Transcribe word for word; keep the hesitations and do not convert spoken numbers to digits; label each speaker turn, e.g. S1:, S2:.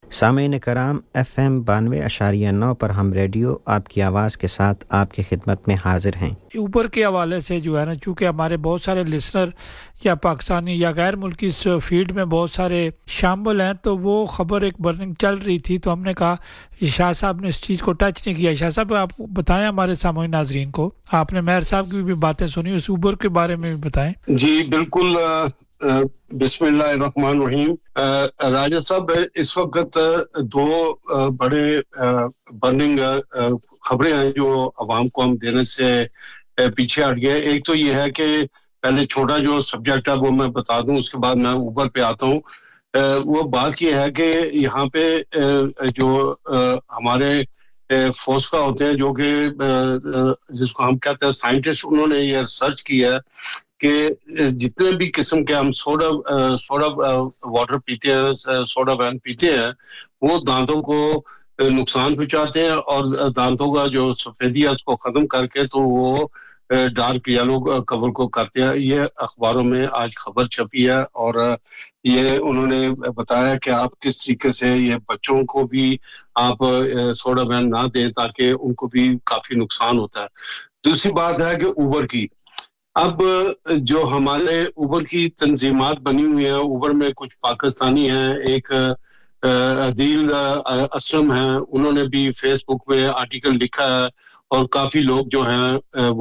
S1: سامعین کرام F M بانوے اشاریہ نو پر ہم ریڈیو آپ کی آواز کے ساتھ آپ کی خدمت میں حاضر ہیں.
S2: اوپر کے حوالے سے جو ہے نا چونکہ ہمارے بہت سارے لسنر یا پاکستانی یا غیر ملکی اس فیلڈ میں بہت سارے شامل ہیں تو وہ خبر ایک برننگ چل رہی تھی تو ہم نے کہا شاہ صاحب نے اس چیز کو ٹچ نہیں کیا. شاہ صاحب آپ بتائیں ہمارے سامعین ناظرین کو, آپ نے مہر صاحب کی بھی باتیں سنی, اس اوبر کے بارے میں بھی بتائیں.
S3: جی بالکل. بسم اللہ الرحمن الرحیم. راجہ صاحب اس وقت دو بڑے برننگ خبریں ہیں جو عوام کو ہم دینے سے پیچھے ہٹ گئے. ایک تو یہ ہے کہ پہلے چھوٹا جو سبجیکٹ ہے وہ میں بتا دوں, اس کے بعد میں اوبر پہ آتا ہوں. وہ بات یہ ہے کہ یہاں پہ جو ہمارے فوسکا ہوتے ہیں جو کہ جس کو ہم کہتے ہیں سائنٹسٹ, انہوں نے یہ ریسرچ کی ہے کہ جتنے بھی قسم کے ہم سوڈا سوڈا واٹر پیتے ہیں, سوڈا وین پیتے ہیں, وہ دانتوں کو نقصان پہنچاتے ہیں اور دانتوں کا جو سفیدی ہے اس کو ختم کر کے تو وہ ڈارک یلو کلر کو کرتے ہیں. یہ اخباروں میں آج خبر چھپی ہے اور یہ انہوں نے بتایا کہ آپ کس طریقے سے یہ بچوں کو بھی آپ سوڈا وین نہ دیں تاکہ ان کو بھی کافی نقصان ہوتا ہے. دوسری بات ہے کہ اوبر کی, اب جو ہمارے اوبر کی تنظیمات بنی ہوئی ہیں, اوبر میں کچھ پاکستانی ہیں, ایک عدیل اسلم ہیں, انہوں نے بھی فیس بک پہ آرٹیکل لکھا ہے اور کافی لوگ جو ہیں